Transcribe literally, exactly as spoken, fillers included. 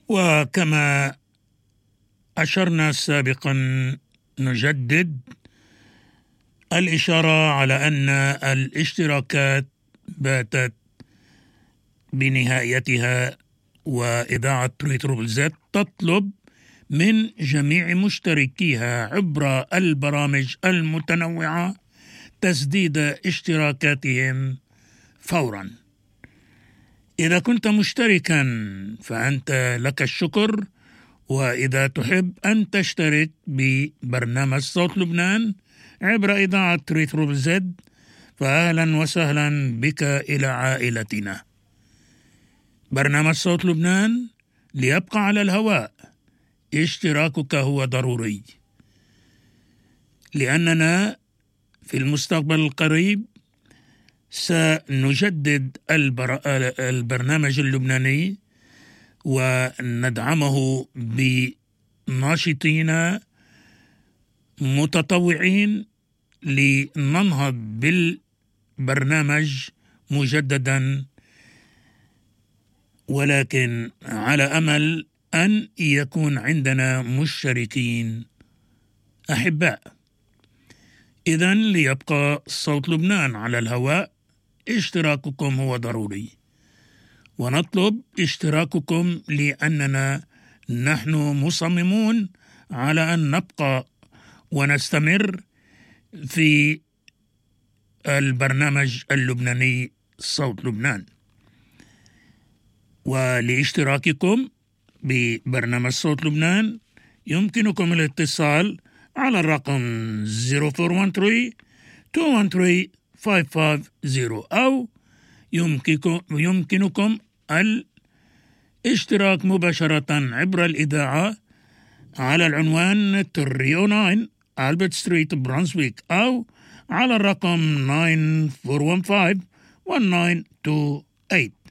وكما أشرنا سابقا نجدد الإشارة على أن الاشتراكات باتت بنهايتها، وإذاعة ريترو زد تطلب من جميع مشتركيها عبر البرامج المتنوعة تسديد اشتراكاتهم فورا. إذا كنت مشتركا فأنت لك الشكر، وإذا تحب أن تشترك ببرنامج صوت لبنان عبر إذاعة ريترو زد فأهلا وسهلا بك إلى عائلتنا. برنامج صوت لبنان ليبقى على الهواء اشتراكك هو ضروري، لأننا في المستقبل القريب سنجدد البر... البرنامج اللبناني وندعمه بناشطين متطوعين لننهض بالبرنامج مجددا، ولكن على أمل أن يكون عندنا مشتركين أحباء. إذن ليبقى صوت لبنان على الهواء اشتراككم هو ضروري، ونطلب اشتراككم لأننا نحن مصممون على أن نبقى ونستمر في البرنامج اللبناني صوت لبنان. ولاشتراككم ببرنامج صوت لبنان يمكنكم الاتصال على الرقم صفر أربعة واحد ثلاثة اثنين واحد ثلاثة خمسة خمسة صفر، أو يمكنكم, يمكنكم الاشتراك مباشرة عبر الإذاعة على العنوان ثلاثمائة وتسعة ألبرت ستريت برانسويك، أو على الرقم تسعة أربعة واحد خمسة واحد تسعة واحد اثنين اثنين ثمانية.